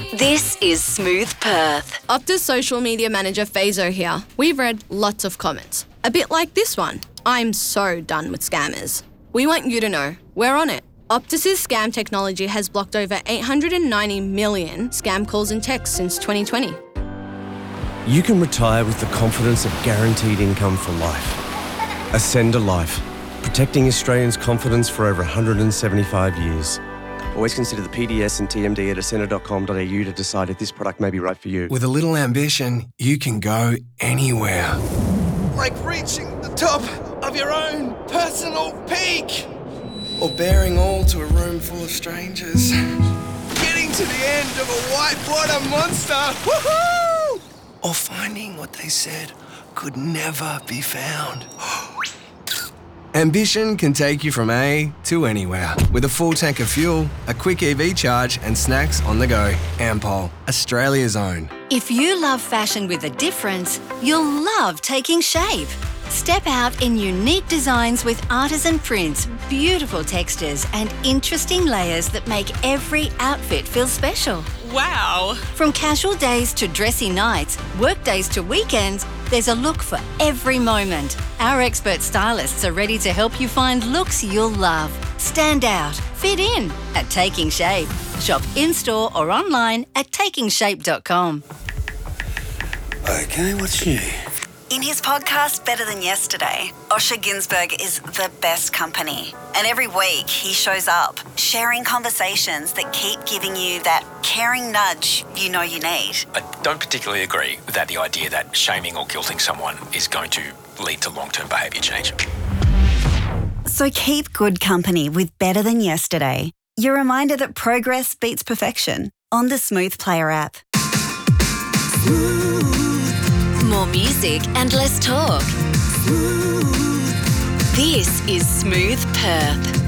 This is Smooth Perth. Optus social media manager Fazo here. We've read lots of comments. A bit like this one. I'm so done with scammers. We want you to know we're on it. Optus's scam technology has blocked over 890 million scam calls and texts since 2020. You can retire with the confidence of guaranteed income for life. Ascend a Life, protecting Australians' confidence for over 175 years. Always consider the PDS and TMD at ascender.com.au to decide if this product may be right for you. With a little ambition, you can go anywhere. Like reaching the top of your own personal peak. Or bearing all to a room full of strangers. Getting to the end of a whitewater monster. Woohoo! Or finding what they said could never be found. Ambition can take you from A to anywhere. With a full tank of fuel, a quick EV charge and snacks on the go. Ampol, Australia's own. If you love fashion with a difference, you'll love Taking Shape. Step out in unique designs with artisan prints, beautiful textures and interesting layers that make every outfit feel special. Wow! From casual days to dressy nights, work days to weekends, there's a look for every moment. Our expert stylists are ready to help you find looks you'll love. Stand out, fit in at Taking Shape. Shop in-store or online at takingshape.com. Okay, what's new? In his podcast, Better Than Yesterday, Osher Günsberg is the best company. And every week he shows up, sharing conversations that keep giving you that caring nudge you know you need. I don't particularly agree with the idea that shaming or guilting someone is going to lead to long-term behaviour change. So keep good company with Better Than Yesterday. Your reminder that progress beats perfection on the Smooth Player app. More music and less talk. This is Smooth Perth.